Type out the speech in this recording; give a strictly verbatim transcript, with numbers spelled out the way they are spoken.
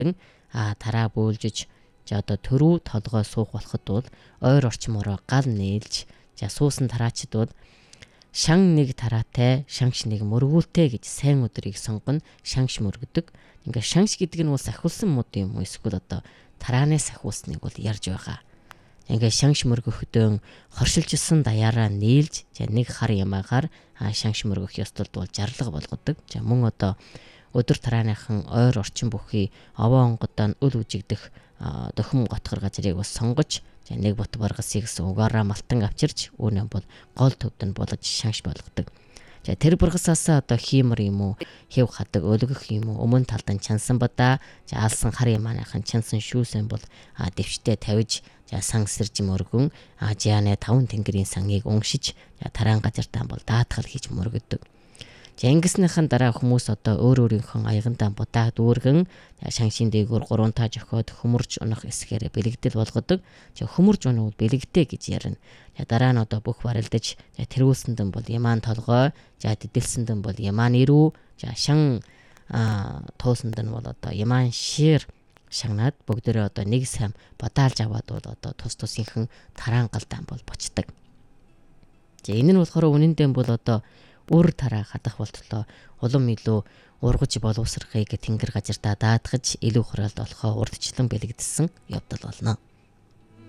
а тараа бөөлжиж за одоо төрүү толгой суух болоход бол ойр орчмороо гал нээлж за суусан тараачид бол шан нэг тараатай, шангш нэг мөргүүлтэй гэж сайн өдрийг сонгоно шангш мөргөдөг. Ингээ шангш гэдэг нь бол сахиулсан мод юм уу эсвэл одоо тарааны сахиулсныг бол ярьж байгаа. Ингээ шангш мөргөхдөө хоршилжсэн даяараа нээлж за нэг хар ямаагаар шангш мөргөх ёстолд бол жарлага болгодог. За мөн одоо өдөр тарааныхан ойр орчин бүхий овоо онгодоо өл үжигдэх дохим готхор газрыг бас сонгож за нэг бот баргасыг гэсэн угаараа малтан авчирч үүнээ бол гол төвд нь болгож шангш болгодог. За тэр бургасаас одоо хиймэр юм уу хэв хадаг өлгөх юм уу өмнө талд нь чансан бадаа за алсан хар ямааныхан чансан шүүсэн бол дэвштэй тавьж за сан сэрж мөргөн ажианы таван тэнгэрийн сангийг уншиж тараан газартаа бол даатгал хийж мөргөдөг. За ингэснийхэн дараа хүмүүс одоо өөр өөрийнхөө аягандаа будаа дүүргэн шангшийн дээгүүр гурван таа жохиод хөмөрж унах эсгээр бэлэгдэл болгодог. За хөмөрж унах бэлэгдээ гэж ярина. За дараа нь одоо бүх барилдаж за тэрүүлсэндэн бол ямаан толгой, за дидэлсэндэн бол ямаан ирүү, за шан туусанд нь бол одоо ямаан шир шагнаад бүгдээрээ одоо нэг сам бадаалж аваад бол одоо тус тусынхан тараан галдаан бол бочдог. За энэ нь болохоор үнэндээ бол одоо үр тараа хадах болтлоо улам илүү ургаж боловсрахыг тэнгэр газартаа даатгаж илүү хуралд болохоо урдчлан бэлэгдсэн явдал болно.